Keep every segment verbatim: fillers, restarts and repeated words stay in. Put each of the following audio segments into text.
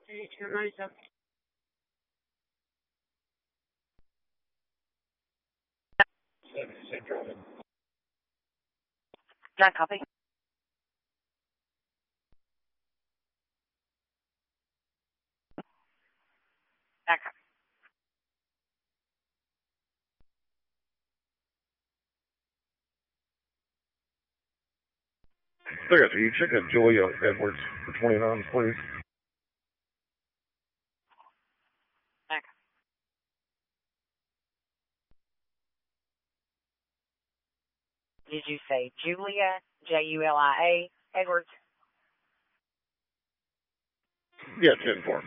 eighty-two ninety-seven. John, copy. John, copy. There, you check out Julia Edwards for twenty-nine, please. Okay. Did you say Julia, J U L I A, Edwards? Yeah, ten four.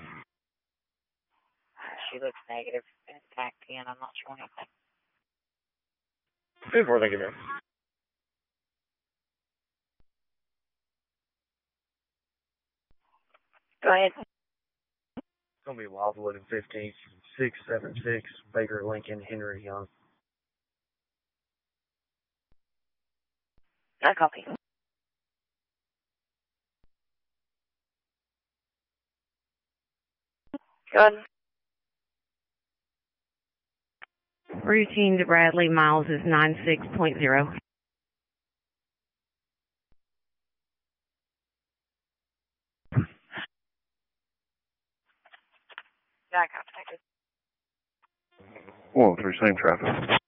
She looks negative. In fact, ten, I'm not sure anything. ten four, thank you, ma'am. Go ahead. It's going to be Wildwood and fifteenth, six seven six, Baker Lincoln, Henry Young. I copy. Good. Routine to Bradley Miles is nine six point zero. Yeah, I copy. One, three, same traffic.